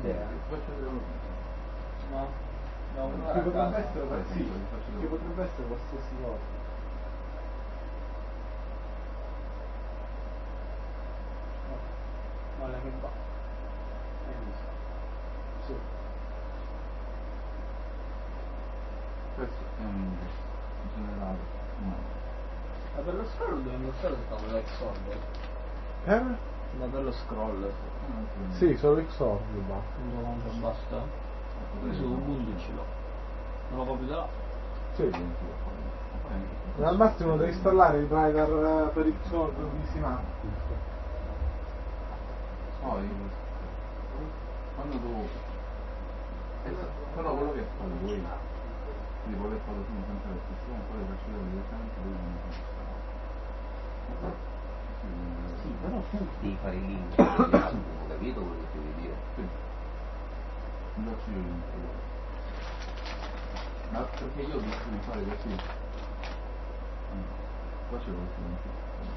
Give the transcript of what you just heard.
idea. No? No, che potrebbe essere che potrebbe essere qualsiasi cosa. Guarda che va. Hai visto? Sì. Questo è un inglese in generale. No. Ma per lo scroll dobbiamo stare stavo l'exorb. Ma per lo scroll. Sì, solo Xorg basta. Non basta? Io su Ubuntu ce l'ho. Non lo copio da là. Sì. Al massimo devi installare il driver per Xorg di Synaptic. Poi quando tu però quello che fate voi quindi quello che fate tu sempre la sessione poi le faccio vedere direttamente voi come funziona. Sì, però tu devi fare il link dell'album, capito quello che devi dire? Sì. Non faccio io il link. Ma perché io ho visto di fare così. Facevo così.